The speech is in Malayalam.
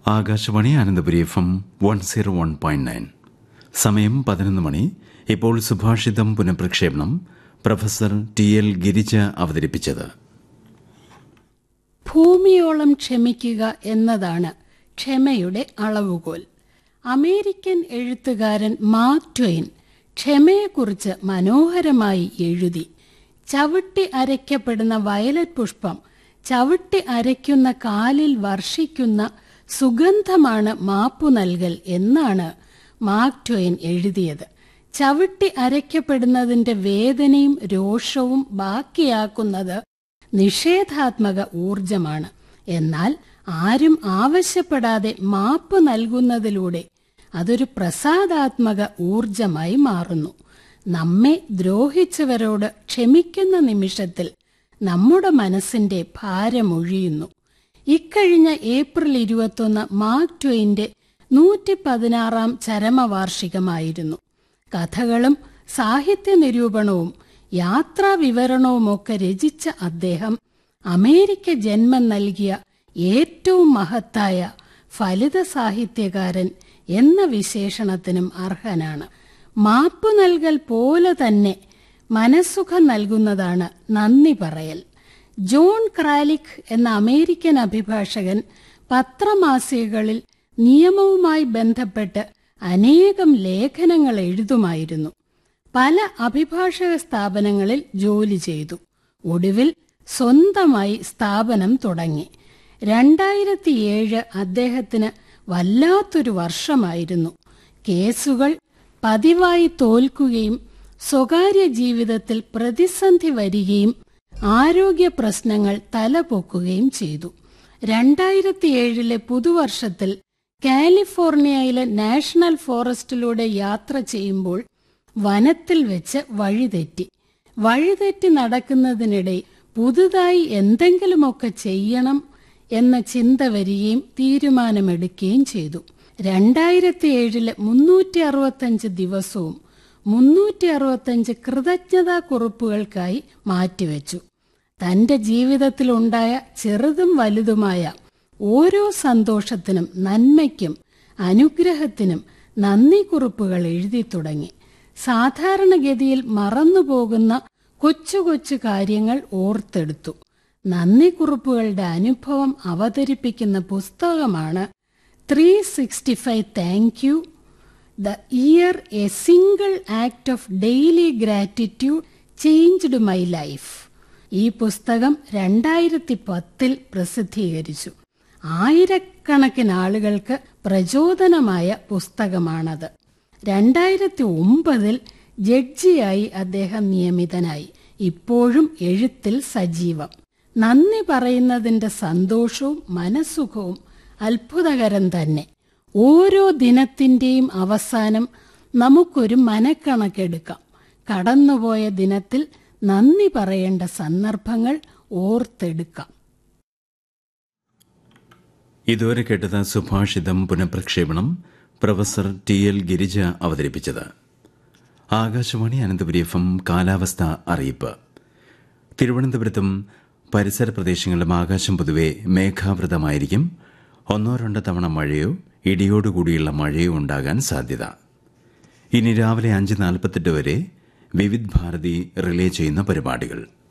ആകാശവാണി അനന്തപുരി FM 101.9. സമയം 11 മണി. ഇപ്പോൾ സുഭാഷിതം പുനഃപ്രക്ഷേപണം. പ്രൊഫസർ TL ഗിരിജ അവതരിപ്പിച്ചത്. ഭൂമിയോളം ക്ഷമിക്കുക എന്നതാണ് ക്ഷമയുടെ അളവുകോൽ. അമേരിക്കൻ എഴുത്തുകാരൻ മാർക്ക് ട്വെയിൻ ക്ഷമയെക്കുറിച്ച് മനോഹരമായി എഴുതി. ചവിട്ടി അരയ്ക്കപ്പെടുന്ന വയലറ്റ് പുഷ്പം ചവിട്ടി അരയ്ക്കുന്ന കാലിൽ വർഷിക്കുന്ന സുഗന്ധമാണ് മാപ്പു നൽകൽ എന്നാണ് മാർക്ക് ട്വെയിൻ എഴുതിയത്. ചവിട്ടി അരയ്ക്കപ്പെടുന്നതിന്റെ വേദനയും രോഷവും ബാക്കിയാക്കുന്നത് നിഷേധാത്മക ഊർജമാണ്. എന്നാൽ ആരും ആവശ്യപ്പെടാതെ മാപ്പ് നൽകുന്നതിലൂടെ അതൊരു പ്രസാദാത്മക ഊർജമായി മാറുന്നു. നമ്മെ ദ്രോഹിച്ചവരോട് ക്ഷമിക്കുന്ന നിമിഷത്തിൽ നമ്മുടെ മനസ്സിന്റെ ഭാരമൊഴിയുന്നു. ഇക്കഴിഞ്ഞ ഏപ്രിൽ 21 മാർക്ക് ട്വെയിന്റെ 116 ചരമവാർഷികമായിരുന്നു. കഥകളും സാഹിത്യ നിരൂപണവും യാത്രാ വിവരണവുമൊക്കെ രചിച്ച അദ്ദേഹം അമേരിക്ക ജന്മം നൽകിയ ഏറ്റവും മഹത്തായ ഫലിത സാഹിത്യകാരൻ എന്ന വിശേഷണത്തിനും അർഹനാണ്. മാപ്പു നൽകൽ പോലെ തന്നെ മനസ്സുഖം നൽകുന്നതാണ് നന്ദി പറയൽ. ജോൺ ക്രാലിക് എന്ന അമേരിക്കൻ അഭിഭാഷകൻ പത്രമാസികകളിൽ നിയമവുമായി ബന്ധപ്പെട്ട് അനേകം ലേഖനങ്ങൾ എഴുതുമായിരുന്നു. പല അഭിഭാഷക സ്ഥാപനങ്ങളിൽ ജോലി ചെയ്തു. ഒടുവിൽ സ്വന്തമായി സ്ഥാപനം തുടങ്ങി. 2007 അദ്ദേഹത്തിന് വല്ലാത്തൊരു വർഷമായിരുന്നു. കേസുകൾ പതിവായി തോൽക്കുകയും സ്വകാര്യ ജീവിതത്തിൽ പ്രതിസന്ധി വരികയും ആരോഗ്യ പ്രശ്നങ്ങൾ തലപൊക്കുകയും ചെയ്തു. 2007 പുതുവർഷത്തിൽ കാലിഫോർണിയയിലെ നാഷണൽ ഫോറസ്റ്റിലൂടെ യാത്ര ചെയ്യുമ്പോൾ വനത്തിൽ വെച്ച് വഴിതെറ്റി നടക്കുന്നതിനിടെ പുതുതായി എന്തെങ്കിലുമൊക്കെ ചെയ്യണം എന്ന ചിന്ത വരികയും തീരുമാനമെടുക്കുകയും ചെയ്തു. 2007 365 ദിവസവും 365 കൃതജ്ഞതാ കുറിപ്പുകൾക്കായി മാറ്റിവെച്ചു. തന്റെ ജീവിതത്തിലുണ്ടായ ചെറുതും വലുതുമായ ഓരോ സന്തോഷത്തിനും നന്മയ്ക്കും അനുഗ്രഹത്തിനും നന്ദി കുറിപ്പുകൾ എഴുതി തുടങ്ങി. സാധാരണഗതിയിൽ മറന്നുപോകുന്ന കൊച്ചു കൊച്ചു കാര്യങ്ങൾ ഓർത്തെടുത്തു. നന്ദി കുറിപ്പുകളുടെ അനുഭവം അവതരിപ്പിക്കുന്ന പുസ്തകമാണ് 365 thank you, the year A single act of daily gratitude changed my life. ഈ പുസ്തകം 2010 പ്രസിദ്ധീകരിച്ചു. ആയിരക്കണക്കിന് ആളുകൾക്ക് പ്രചോദനമായ പുസ്തകമാണത്. 2009 ജഡ്ജിയായി അദ്ദേഹം നിയമിതനായി. ഇപ്പോഴും എഴുത്തിൽ സജീവം. നന്ദി പറയുന്നതിന്റെ സന്തോഷവും മനസ്സുഖവും അത്ഭുതകരം തന്നെ. ഓരോ ദിനത്തിന്റെയും അവസാനം നമുക്കൊരു മനക്കണക്കെടുക്കാം. കടന്നുപോയ ദിനത്തിൽ നന്ദി പറയേണ്ട സന്ദർഭങ്ങൾ ഓർത്തെടുക്കാം. ഇതുവരെ കേട്ടത് സുഭാഷിതം പുനഃപ്രക്ഷേപണം. പ്രൊഫസർ TL ഗിരിജ അവതരിപ്പിച്ചത്. ആകാശവാണി അനന്തപുരി FM കാലാവസ്ഥ അറിയിപ്പ്. തിരുവനന്തപുരത്തും പരിസര പ്രദേശങ്ങളിലും ആകാശം പൊതുവെ മേഘാവൃതമായിരിക്കും. 1-2 തവണ മഴയോ ഇടിയോടുകൂടിയുള്ള മഴയോ ഉണ്ടാകാൻ സാധ്യത. ഇനി രാവിലെ 5:48 വരെ വിവിധ് ഭാരതി റിലേ ചെയ്യുന്ന പരിപാടികൾ.